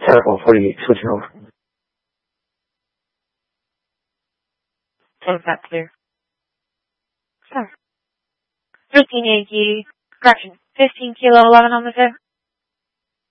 Careful, 48, switching over. 10 flat clear. Sir. 13 Yankee, correction, 15 Kilo 11 on the 5th.